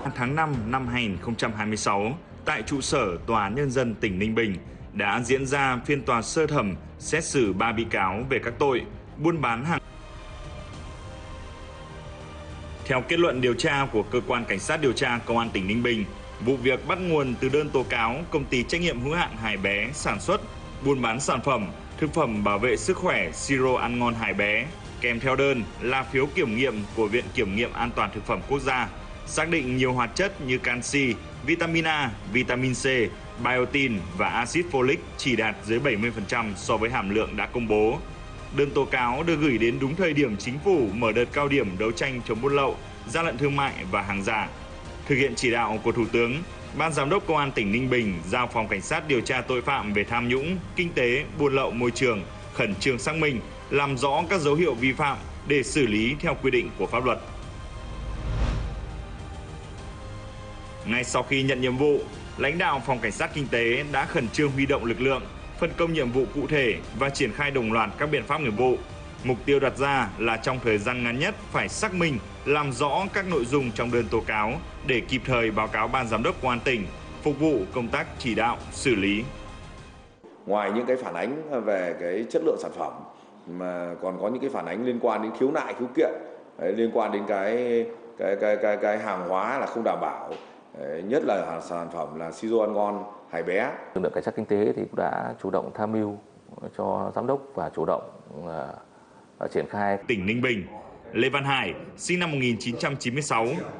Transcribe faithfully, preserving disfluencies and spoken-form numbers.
Tháng năm năm hai nghìn không trăm hai mươi sáu, tại trụ sở Tòa án Nhân dân tỉnh Ninh Bình đã diễn ra phiên tòa sơ thẩm xét xử ba bị cáo về các tội buôn bán hàng. Theo kết luận điều tra của Cơ quan Cảnh sát điều tra Công an tỉnh Ninh Bình, vụ việc bắt nguồn từ đơn tố cáo công ty trách nhiệm hữu hạn Hải Bé sản xuất, buôn bán sản phẩm, thực phẩm bảo vệ sức khỏe siro ăn ngon Hải Bé, kèm theo đơn là phiếu kiểm nghiệm của Viện Kiểm nghiệm An toàn Thực phẩm Quốc gia, xác định nhiều hoạt chất như canxi, vitamin A, vitamin C, biotin và axit folic chỉ đạt dưới bảy mươi phần trăm so với hàm lượng đã công bố. Đơn tố cáo được gửi đến đúng thời điểm chính phủ mở đợt cao điểm đấu tranh chống buôn lậu, gian lận thương mại và hàng giả. Thực hiện chỉ đạo của Thủ tướng, Ban Giám đốc Công an tỉnh Ninh Bình giao Phòng Cảnh sát điều tra tội phạm về tham nhũng, kinh tế, buôn lậu môi trường khẩn trương xác minh, làm rõ các dấu hiệu vi phạm để xử lý theo quy định của pháp luật. Ngay sau khi nhận nhiệm vụ, lãnh đạo Phòng Cảnh sát Kinh tế đã khẩn trương huy động lực lượng, phân công nhiệm vụ cụ thể và triển khai đồng loạt các biện pháp nghiệp vụ. Mục tiêu đặt ra là trong thời gian ngắn nhất phải xác minh, làm rõ các nội dung trong đơn tố cáo để kịp thời báo cáo Ban Giám đốc Công an tỉnh, phục vụ công tác chỉ đạo, xử lý. Ngoài những cái phản ánh về cái chất lượng sản phẩm mà còn có những cái phản ánh liên quan đến khiếu nại, khiếu kiện, đấy, liên quan đến cái cái cái cái cái hàng hóa là không đảm bảo, đấy, nhất là sản phẩm là siro ăn ngon Hải Bé. Lực lượng Cảnh sát Kinh tế thì cũng đã chủ động tham mưu cho giám đốc và chủ động uh, triển khai. Tỉnh Ninh Bình, Lê Văn Hải, sinh năm một nghìn chín trăm chín mươi sáu,